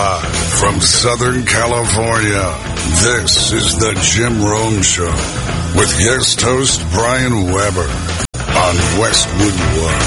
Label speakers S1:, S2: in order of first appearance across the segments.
S1: From Southern California, this is the Jim Rome Show with guest host Brian Weber on Westwood One.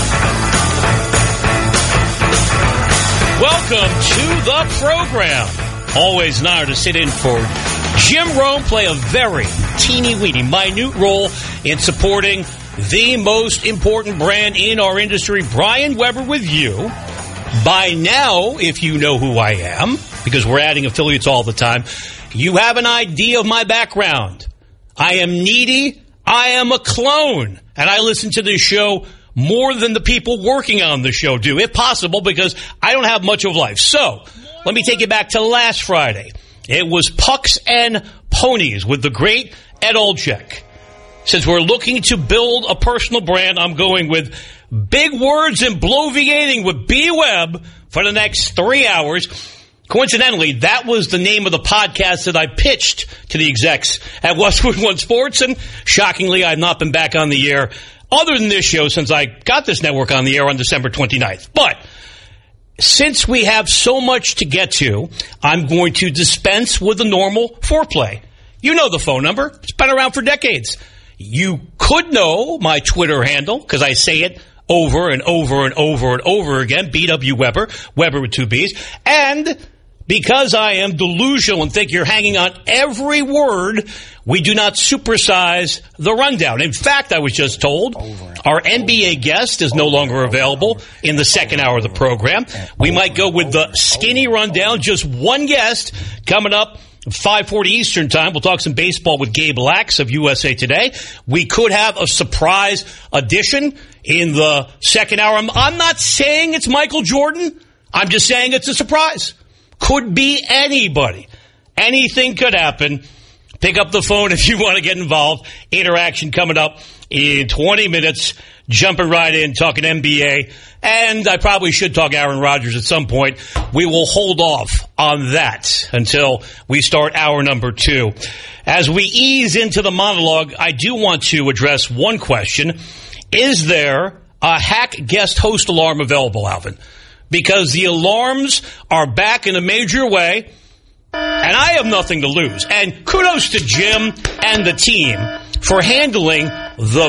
S2: Welcome to the program. Always an honor to sit in for Jim Rome, play a very teeny-weeny, minute role in supporting the most important brand in our industry. Brian Weber with you. By now, if you know who I am, because we're adding affiliates all the time, you have an idea of my background. I am needy. I am a clone. And I listen to this show more than the people working on the show do, if possible, because I don't have much of life. So, let me take you back to last Friday. It was Pucks and Ponies with the great Ed Olczyk. Since we're looking to build a personal brand, I'm going with big words and bloviating with B. Webb for the next 3 hours. Coincidentally, that was the name of the podcast that I pitched to the execs at Westwood One Sports, and shockingly, I've not been back on the air other than this show since I got this network on the air on December 29th. But since we have so much to get to, I'm going to dispense with the normal foreplay. You know the phone number. It's been around for decades. You could know my Twitter handle, because I say it over and over and over and over again, BW Weber, Weber with 2 B's. And because I am delusional and think you're hanging on every word, we do not supersize the rundown. In fact, I was just told our NBA guest is no longer available in the second hour of the program. We might go with the skinny rundown, just one guest coming up. 5:40 Eastern Time. We'll talk some baseball with Gabe Lax of USA Today. We could have a surprise edition in the second hour. I'm not saying it's Michael Jordan. I'm just saying it's a surprise. Could be anybody. Anything could happen. Pick up the phone if you want to get involved. Interaction coming up in 20 minutes. Jumping right in, talking NBA. And I probably should talk Aaron Rodgers at some point. We will hold off on that until we start hour number 2. As we ease into the monologue, I do want to address one question. Is there a hack guest host alarm available, Alvin? Because the alarms are back in a major way, and I have nothing to lose. And kudos to Jim and the team for handling the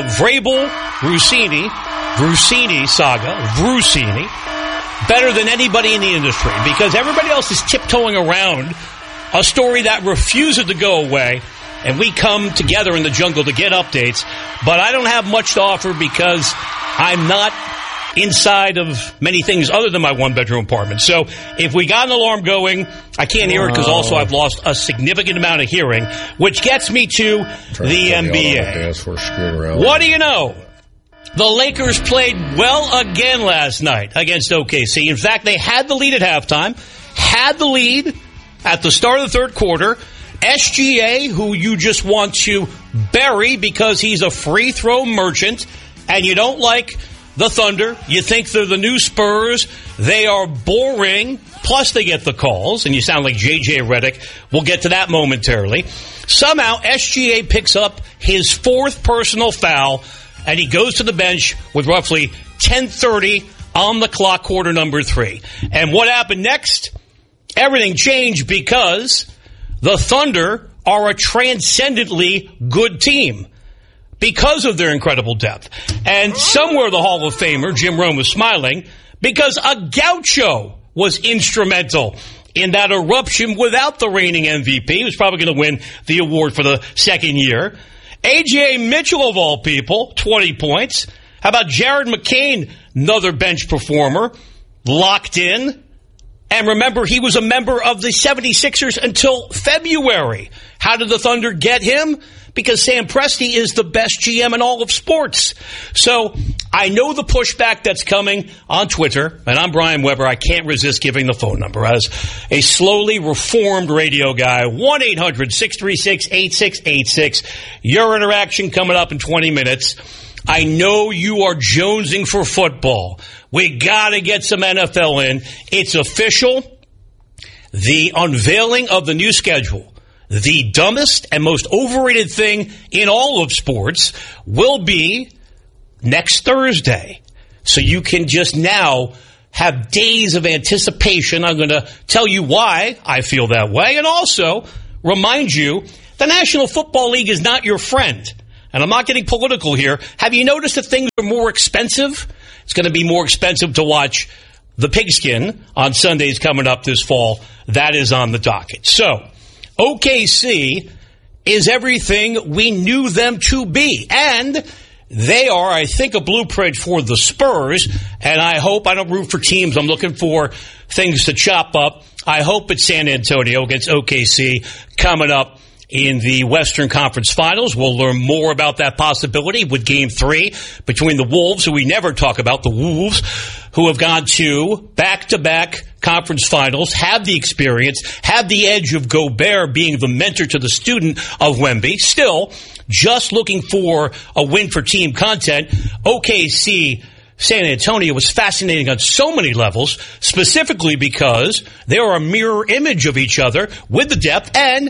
S2: Vrabel-Rusini saga, better than anybody in the industry, because everybody else is tiptoeing around a story that refuses to go away, and we come together in the jungle to get updates. But I don't have much to offer because I'm not inside of many things other than my one-bedroom apartment. So if we got an alarm going, I can't hear it because also I've lost a significant amount of hearing, which gets me to the NBA. What do you know? The Lakers played well again last night against OKC. In fact, they had the lead at halftime, had the lead at the start of the third quarter. SGA, who you just want to bury because he's a free throw merchant, and you don't like the Thunder. You think they're the new Spurs. They are boring. Plus, they get the calls, and you sound like J.J. Redick. We'll get to that momentarily. Somehow, SGA picks up his 4th personal foul, and he goes to the bench with roughly 10:30 on the clock, quarter number 3. And what happened next? Everything changed because the Thunder are a transcendently good team because of their incredible depth. And somewhere the Hall of Famer, Jim Rome, was smiling because a gaucho was instrumental in that eruption without the reigning MVP. He was probably going to win the award for the second year. A.J. Mitchell, of all people, 20 points. How about Jared McCain, another bench performer, locked in? And remember, he was a member of the 76ers until February. How did the Thunder get him? Because Sam Presti is the best GM in all of sports. So I know the pushback that's coming on Twitter, and I'm Brian Weber. I can't resist giving the phone number. As a slowly reformed radio guy, 1-800-636-8686. Your interaction coming up in 20 minutes. I know you are jonesing for football. We got to get some NFL in. It's official. The unveiling of the new schedule, the dumbest and most overrated thing in all of sports, will be next Thursday. So you can just now have days of anticipation. I'm going to tell you why I feel that way, and also remind you the National Football League is not your friend. And I'm not getting political here. Have you noticed that things are more expensive? It's going to be more expensive to watch the Pigskin on Sundays coming up this fall. That is on the docket. So, OKC is everything we knew them to be. And they are, I think, a blueprint for the Spurs. And I hope, I don't root for teams. I'm looking for things to chop up. I hope it's San Antonio against OKC coming up in the Western Conference Finals. We'll learn more about that possibility with Game 3 between the Wolves, who we never talk about, the Wolves, who have gone to back-to-back conference finals, have the experience, have the edge of Gobert being the mentor to the student of Wemby. Still, just looking for a win for team content, OKC San Antonio was fascinating on so many levels, specifically because they are a mirror image of each other with the depth, and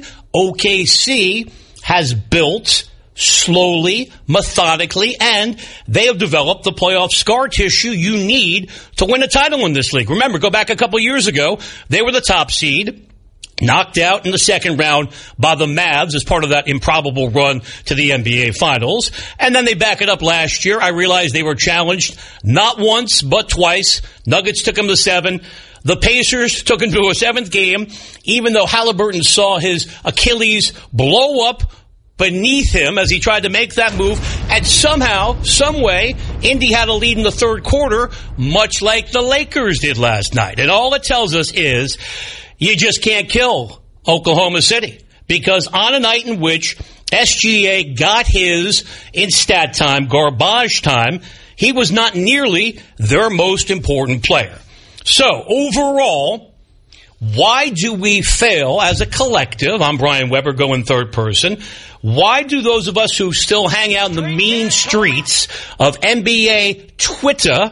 S2: OKC has built slowly, methodically, and they have developed the playoff scar tissue you need to win a title in this league. Remember, go back a couple years ago, they were the top seed, knocked out in the second round by the Mavs as part of that improbable run to the NBA Finals. And then they back it up last year. I realized they were challenged not once, but twice. Nuggets took them to 7. The Pacers took him to a 7th game, even though Halliburton saw his Achilles blow up beneath him as he tried to make that move. And somehow, some way, Indy had a lead in the third quarter, much like the Lakers did last night. And all it tells us is you just can't kill Oklahoma City, because on a night in which SGA got his, in stat time, garbage time, he was not nearly their most important player. So, overall, why do we fail as a collective? I'm Brian Weber, going third person. Why do those of us who still hang out in the mean streets of NBA Twitter,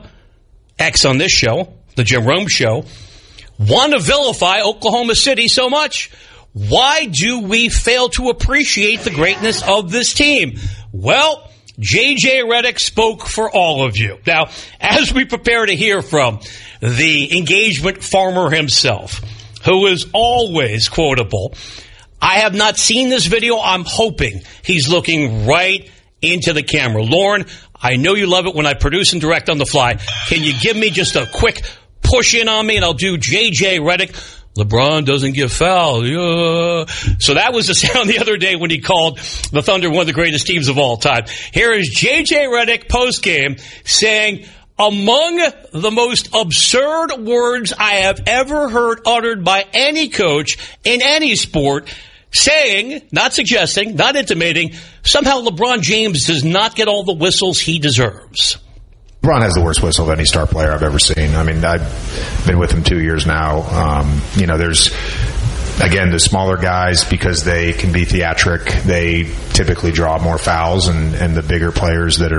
S2: X on this show, the Jim Rome Show, want to vilify Oklahoma City so much? Why do we fail to appreciate the greatness of this team? Well, J.J. Redick spoke for all of you. Now, as we prepare to hear from the engagement farmer himself, who is always quotable, I have not seen this video. I'm hoping he's looking right into the camera. Lauren, I know you love it when I produce and direct on the fly. Can you give me just a quick push in on me, and I'll do J.J. Redick. LeBron doesn't give foul. Yeah. So that was the sound the other day when he called the Thunder one of the greatest teams of all time. Here is J.J. Redick postgame saying, among the most absurd words I have ever heard uttered by any coach in any sport, saying, not suggesting, not intimating, somehow LeBron James does not get all the whistles he deserves.
S3: LeBron has the worst whistle of any star player I've ever seen. I mean, I've been with him 2 years now. There's, again, the smaller guys, because they can be theatric, they typically draw more fouls, and the bigger players that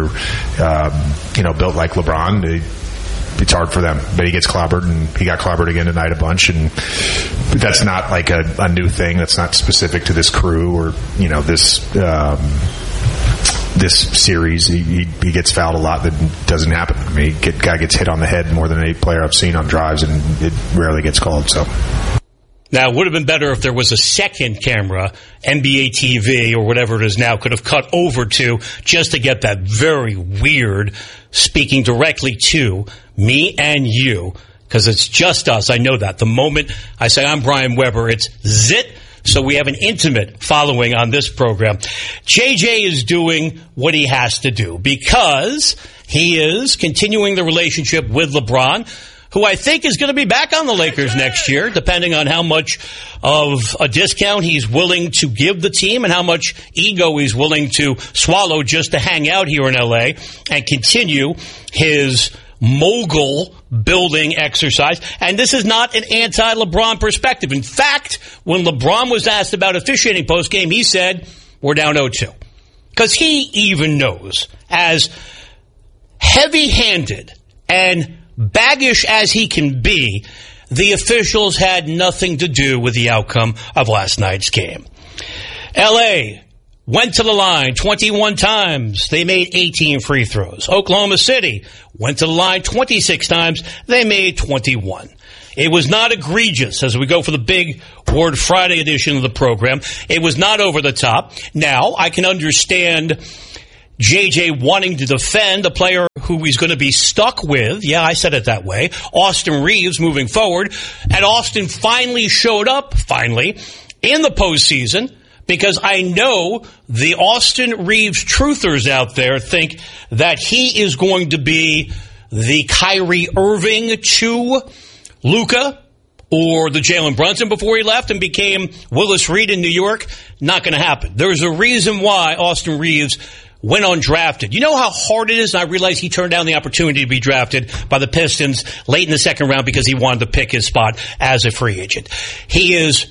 S3: are, built like LeBron, it's hard for them. But he gets clobbered, and he got clobbered again tonight a bunch, and that's not like a new thing. That's not specific to this crew or, this series. He gets fouled a lot. That doesn't happen. I mean, guy gets hit on the head more than any player I've seen on drives, and it rarely gets called. So
S2: now, it would have been better if there was a second camera, NBA TV or whatever it is now, could have cut over to, just to get that very weird speaking directly to me and you, because it's just us. I know that. The moment I say I'm Brian Weber, it's zit. So we have an intimate following on this program. JJ is doing what he has to do because he is continuing the relationship with LeBron, who I think is going to be back on the Lakers next year, depending on how much of a discount he's willing to give the team and how much ego he's willing to swallow just to hang out here in L.A. and continue his mogul building exercise. And this is not an anti-LeBron perspective. In fact, when LeBron was asked about officiating postgame, he said, we're down 0-2. Because he even knows, as heavy-handed and baggish as he can be, the officials had nothing to do with the outcome of last night's game. L.A., went to the line 21 times. They made 18 free throws. Oklahoma City went to the line 26 times. They made 21. It was not egregious as we go for the big Word Friday edition of the program. It was not over the top. Now, I can understand JJ wanting to defend a player who he's going to be stuck with. Yeah, I said it that way. Austin Reeves moving forward. And Austin finally showed up, in the postseason, because I know the Austin Reeves truthers out there think that he is going to be the Kyrie Irving to Luka or the Jalen Brunson before he left and became Willis Reed in New York. Not going to happen. There's a reason why Austin Reeves went undrafted. You know how hard it is? And I realize he turned down the opportunity to be drafted by the Pistons late in the second round because he wanted to pick his spot as a free agent. He is,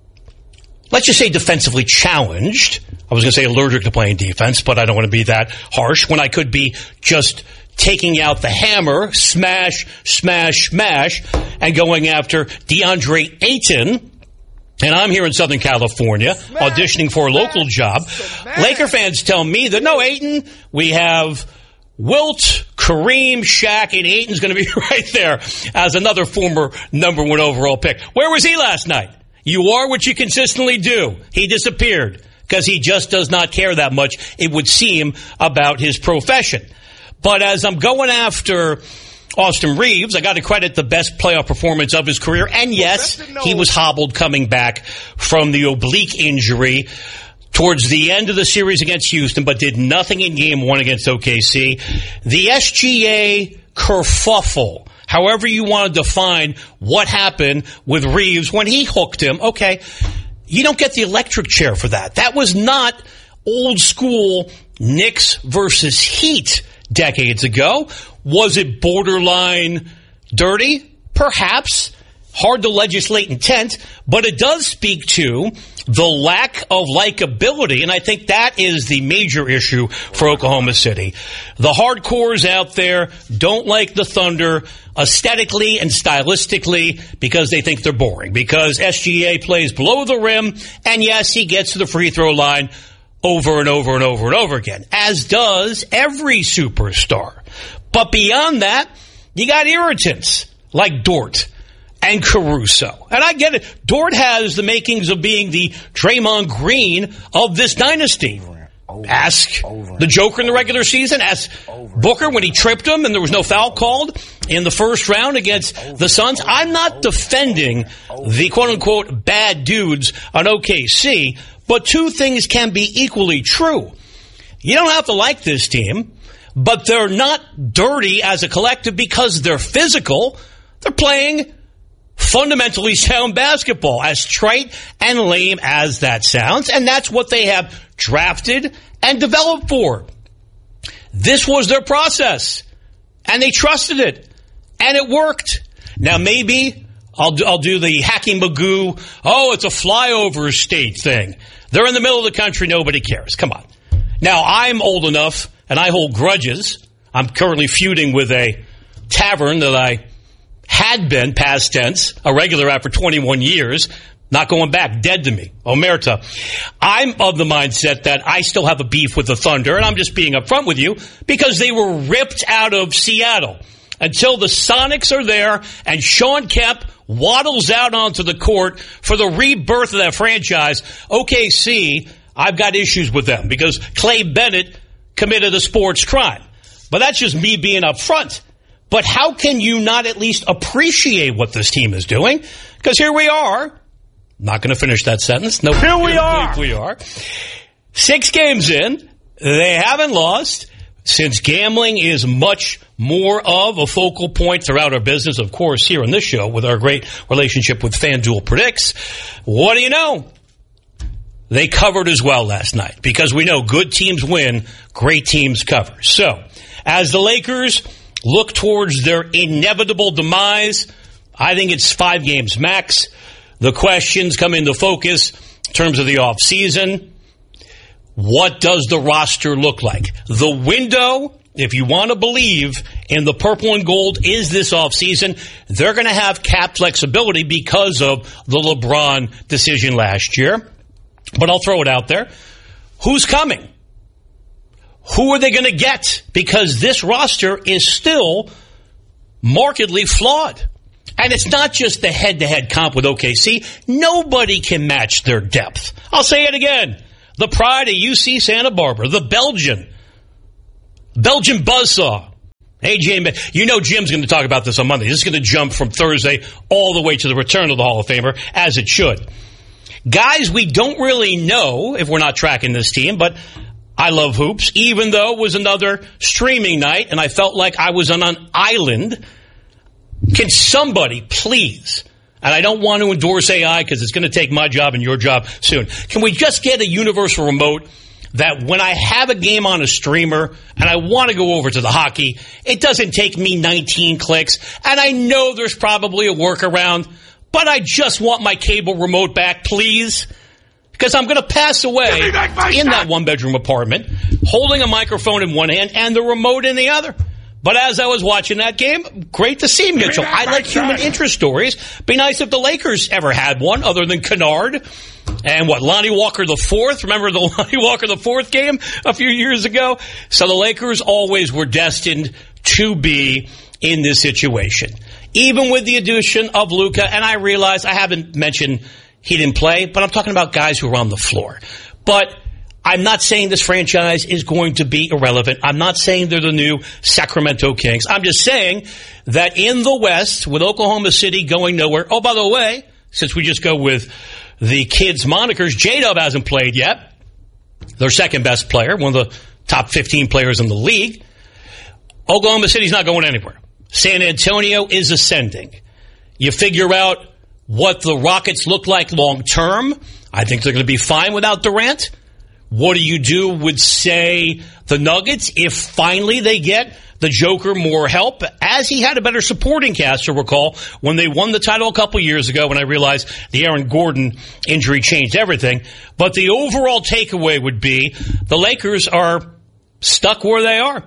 S2: let's just say, defensively challenged. I was going to say allergic to playing defense, but I don't want to be that harsh when I could be just taking out the hammer, smash, smash, smash, and going after DeAndre Ayton. And I'm here in Southern California auditioning for a local job. Laker fans tell me that, no, Ayton, we have Wilt, Kareem, Shaq, and Ayton's going to be right there as another former number 1 overall pick. Where was he last night? You are what you consistently do. He disappeared because he just does not care that much, it would seem, about his profession. But as I'm going after Austin Reeves, I got to credit the best playoff performance of his career. And yes, he was hobbled coming back from the oblique injury towards the end of the series against Houston, but did nothing in Game 1 against OKC. The SGA kerfuffle, however you want to define what happened with Reeves when he hooked him, okay, you don't get the electric chair for that. That was not old school Knicks versus Heat decades ago. Was it borderline dirty? Perhaps. Hard to legislate intent, but it does speak to the lack of likability, and I think that is the major issue for Oklahoma City. The hardcores out there don't like the Thunder aesthetically and stylistically because they think they're boring, because SGA plays below the rim, and yes, he gets to the free throw line over and over and over and over again, as does every superstar. But beyond that, you got irritants like Dort and Caruso. And I get it. Dort has the makings of being the Draymond Green of this dynasty. Ask the Joker in the regular season. Ask Booker when he tripped him and there was no foul called in the first round against the Suns. I'm not defending the quote-unquote bad dudes on OKC, but two things can be equally true. You don't have to like this team, but they're not dirty as a collective because they're physical. They're playing fundamentally sound basketball, as trite and lame as that sounds, and that's what they have drafted and developed for. This was their process, and they trusted it, and it worked. Now maybe I'll do the Hacky Magoo, it's a flyover state thing. They're in the middle of the country, nobody cares. Come on. Now, I'm old enough, and I hold grudges. I'm currently feuding with a tavern that I had been, past tense, a regular at for 21 years, not going back, dead to me, Omerta. I'm of the mindset that I still have a beef with the Thunder, and I'm just being upfront with you, because they were ripped out of Seattle. Until the Sonics are there, and Sean Kemp waddles out onto the court for the rebirth of that franchise, OKC, I've got issues with them, because Clay Bennett committed a sports crime. But that's just me being upfront. But how can you not at least appreciate what this team is doing? Because here we are. Not going to finish that sentence. No, here we are. We are. 6 games in. They haven't lost. Since gambling is much more of a focal point throughout our business, of course, here on this show with our great relationship with FanDuel Predicts, what do you know? They covered as well last night, because we know good teams win, great teams cover. So, as the Lakers look towards their inevitable demise, I think it's 5 games max. The questions come into focus in terms of the offseason. What does the roster look like? The window, if you want to believe in the purple and gold, is this offseason. They're going to have cap flexibility because of the LeBron decision last year. But I'll throw it out there. who's coming? Who are they going to get? Because this roster is still markedly flawed. And it's not just the head-to-head comp with OKC. Nobody can match their depth. I'll say it again. The pride of UC Santa Barbara, the Belgian buzzsaw. Hey, Jim, you know Jim's going to talk about this on Monday. This is going to jump from Thursday all the way to the return of the Hall of Famer, as it should. Guys we don't really know if we're not tracking this team, but I love hoops, even though it was another streaming night and I felt like I was on an island. Can somebody please, and I don't want to endorse AI because it's going to take my job and your job soon, can we just get a universal remote that when I have a game on a streamer and I want to go over to the hockey, it doesn't take me 19 clicks, and I know there's probably a workaround, but I just want my cable remote back, please. Because I'm going to pass away in that one-bedroom apartment, holding a microphone in one hand and the remote in the other. But as I was watching that game, great to see Mitchell. I like human interest stories. Be nice if the Lakers ever had one, other than Kennard and Lonnie Walker IV. Remember the Lonnie Walker IV game a few years ago? So the Lakers always were destined to be in this situation. Even with the addition of Luka, and I realize I haven't mentioned he didn't play, but I'm talking about guys who are on the floor. But I'm not saying this franchise is going to be irrelevant. I'm not saying they're the new Sacramento Kings. I'm just saying that in the West, with Oklahoma City going nowhere. Oh, by the way, since we just go with the kids' monikers, J-Dub hasn't played yet. Their second best player, one of the top 15 players in the league. Oklahoma City's not going anywhere. San Antonio is ascending. You figure out what the Rockets look like long term. I think they're going to be fine without Durant. What do you do with, say, the Nuggets if finally they get the Joker more help? As he had a better supporting cast, to recall, when they won the title a couple years ago, when I realized the Aaron Gordon injury changed everything. But the overall takeaway would be the Lakers are stuck where they are.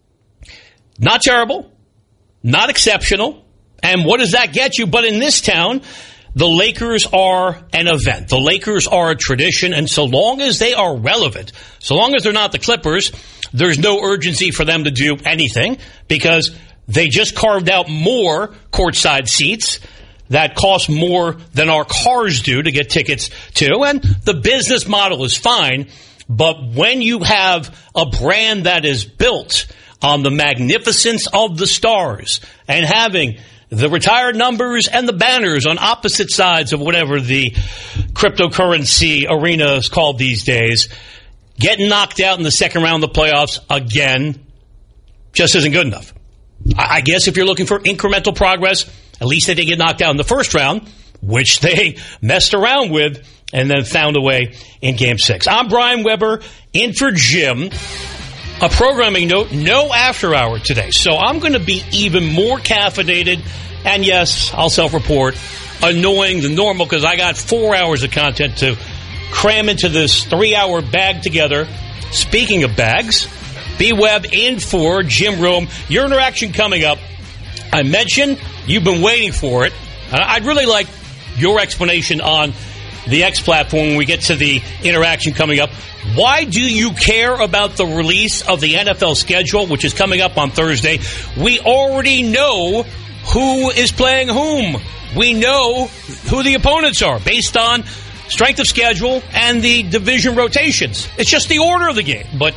S2: Not terrible, not exceptional. And what does that get you? But in this town, the Lakers are an event. The Lakers are a tradition, and so long as they are relevant, so long as they're not the Clippers, there's no urgency for them to do anything because they just carved out more courtside seats that cost more than our cars do to get tickets to, and the business model is fine, but when you have a brand that is built on the magnificence of the stars and having the retired numbers and the banners on opposite sides of whatever the cryptocurrency arena is called these days, getting knocked out in the second round of the playoffs again just isn't good enough. I guess if you're looking for incremental progress, at least they didn't get knocked out in the first round, which they messed around with and then found a way in Game 6. I'm Brian Weber, in for Jim. A programming note, no after hour today. So I'm going to be even more caffeinated and, yes, I'll self-report, annoying than normal because I got 4 hours of content to cram into this 3-hour bag together. Speaking of bags, B-Web in for Jim Rome. Your interaction coming up. I mentioned you've been waiting for it. I'd really like your explanation on the X platform when we get to the interaction coming up. Why do you care about the release of the NFL schedule, which is coming up on Thursday? We already know who is playing whom. We know who the opponents are based on strength of schedule and the division rotations. It's just the order of the game, but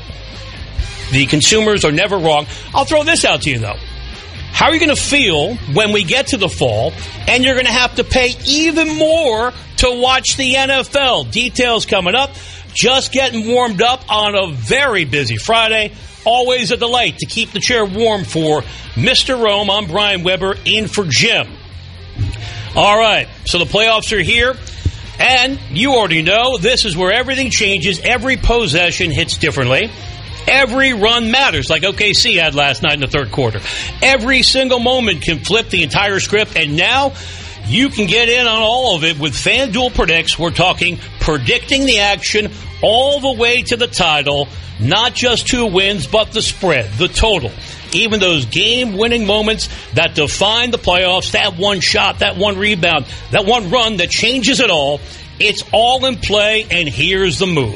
S2: the consumers are never wrong. I'll throw this out to you, though. How are you going to feel when we get to the fall and you're going to have to pay even more to watch the NFL? Details coming up. Just getting warmed up on a very busy Friday. Always a delight to keep the chair warm for Mr. Rome. I'm Brian Weber, in for Jim. All right, so the playoffs are here. And you already know this is where everything changes. Every possession hits differently. Every run matters, like OKC had last night in the third quarter. Every single moment can flip the entire script, and now you can get in on all of it with FanDuel Predicts. We're talking predicting the action all the way to the title, not just who wins, but the spread, the total. Even those game-winning moments that define the playoffs, that one shot, that one rebound, that one run that changes it all. It's all in play, and here's the move.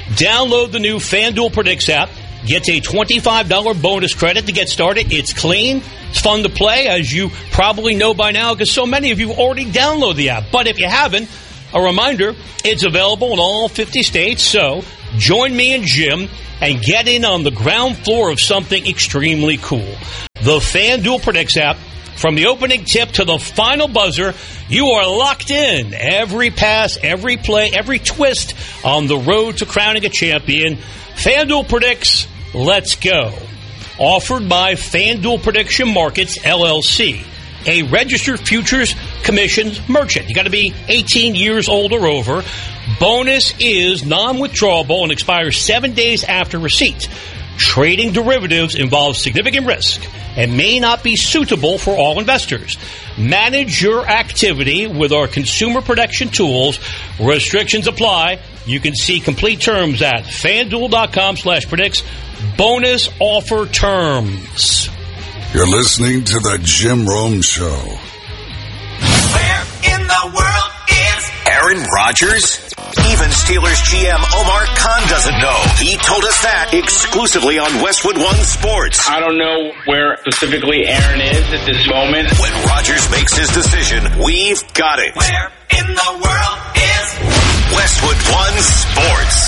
S2: Download the new FanDuel Predicts app. Get a $25 bonus credit to get started. It's clean. It's fun to play, as you probably know by now, because so many of you already download the app. But if you haven't, a reminder, it's available in all 50 states. So join me and Jim and get in on the ground floor of something extremely cool. The FanDuel Predicts app. From the opening tip to the final buzzer, you are locked in. Every pass, every play, every twist on the road to crowning a champion. FanDuel Predicts, let's go. Offered by FanDuel Prediction Markets, LLC, a registered futures commissions merchant. You got to be 18 years old or over. Bonus is non-withdrawable and expires 7 days after receipt. Trading derivatives involves significant risk and may not be suitable for all investors. Manage your activity with our consumer protection tools. Restrictions apply. You can see complete terms at FanDuel.com/predicts. Bonus offer terms.
S1: You're listening to the Jim Rome Show.
S4: Where in the world is
S5: Aaron Rodgers? Even Steelers GM Omar Khan doesn't know. He told us that exclusively on Westwood One Sports.
S6: I don't know where specifically Aaron is at this moment.
S5: When Rodgers makes his decision, we've got it.
S4: Where in the world is
S5: Westwood One Sports.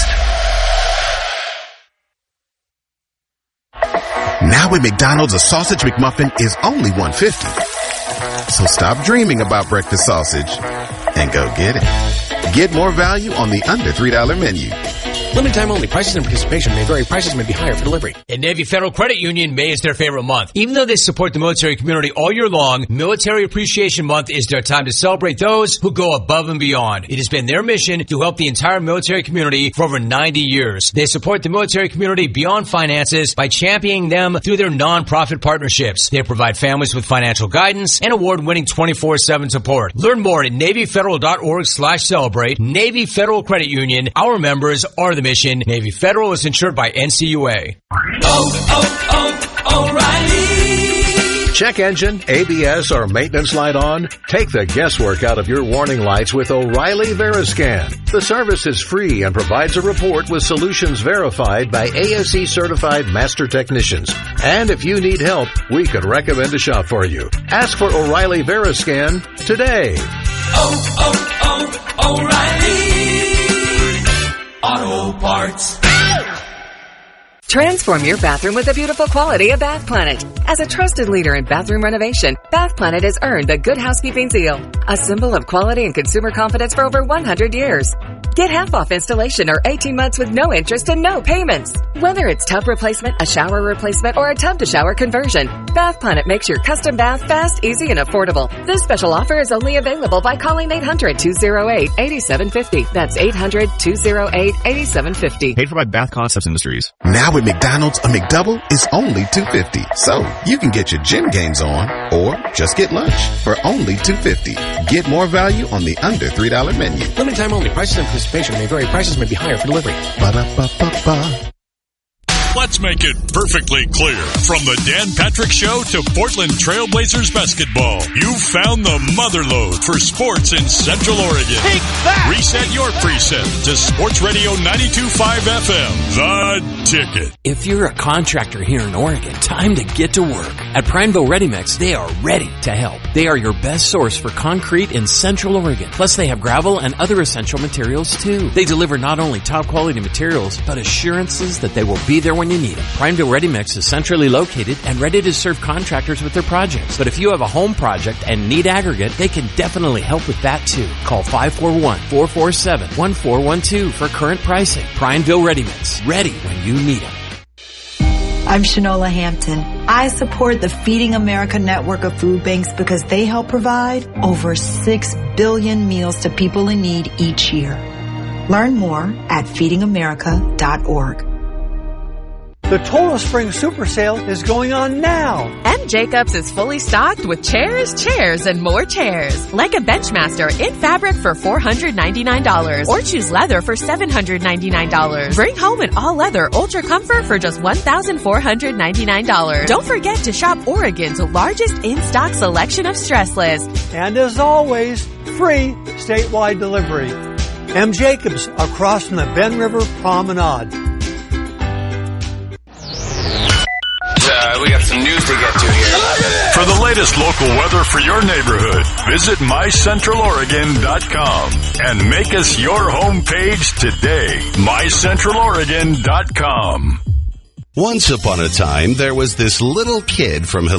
S7: Now at McDonald's, a sausage McMuffin is only $1.50. So stop dreaming about breakfast sausage and go get it. Get more value on the under $3 menu.
S8: Limited time only. Prices and participation may vary. Prices may be higher for delivery.
S9: At Navy Federal Credit Union, May is their favorite month. Even though they support the military community all year long, Military Appreciation Month is their time to celebrate those who go above and beyond. It has been their mission to help the entire military community for over 90 years. They support the military community beyond finances by championing them through their nonprofit partnerships. They provide families with financial guidance and award-winning 24/7 support. Learn more at NavyFederal.org/celebrate. Navy Federal Credit Union. Our members are the mission. Navy Federal is insured by NCUA.
S4: O'Reilly.
S10: Check engine, ABS, or maintenance light on? Take the guesswork out of your warning lights with O'Reilly Veriscan. The service is free and provides a report with solutions verified by ASE certified master technicians. And if you need help, we could recommend a shop for you. Ask for O'Reilly Veriscan today.
S4: O'Reilly Auto Parts.
S11: Transform your bathroom with the beautiful quality of Bath Planet. As a trusted leader in bathroom renovation, Bath Planet has earned the Good Housekeeping seal, a symbol of quality and consumer confidence for over 100 years. Get half off installation or 18 months with no interest and no payments. Whether it's tub replacement, a shower replacement, or a tub-to-shower conversion, Bath Planet makes your custom bath fast, easy, and affordable. This special offer is only available by calling 800-208-8750. That's 800-208-8750.
S12: Paid for by Bath Concepts Industries.
S7: Now at McDonald's, a McDouble is only $2.50. So you can get your gym gains on or just get lunch for only $2.50. Get more value on the under $3 menu.
S8: Limited time only. Prices and participation may vary. Prices may be higher for delivery.
S7: Ba-da-ba-ba-ba.
S13: Let's make it perfectly clear. From the Dan Patrick Show to Portland Trailblazers basketball, you've found the motherlode for sports in Central Oregon.
S2: Take that!
S13: Reset your preset to Sports Radio 92.5 FM. The Ticket.
S14: If you're a contractor here in Oregon, time to get to work. At Prineville Ready Mix, they are ready to help. They are your best source for concrete in Central Oregon. Plus, they have gravel and other essential materials, too. They deliver not only top-quality materials, but assurances that they will be there when you need them. Prineville Ready Mix is centrally located and ready to serve contractors with their projects. But if you have a home project and need aggregate, they can definitely help with that, too. Call 541-447-1412 for current pricing. Prineville Ready Mix. Ready when you need them.
S15: I'm Shanola Hampton. I support the Feeding America network of food banks because they help provide over 6 billion meals to people in need each year. Learn more at feedingamerica.org.
S16: The Total Spring Super Sale is going on now.
S17: M. Jacobs is fully stocked with chairs, and more chairs. Like a Benchmaster in fabric for $499 or choose leather for $799. Bring home an all-leather Ultra Comfort for just $1,499. Don't forget to shop Oregon's largest in-stock selection of stressless.
S16: And as always, free statewide delivery. M. Jacobs, across from the Ben River Promenade.
S12: We got some news to get to here.
S13: For the latest local weather for your neighborhood, visit mycentraloregon.com and make us your homepage today. mycentraloregon.com.
S18: Once upon a time, there was this little kid from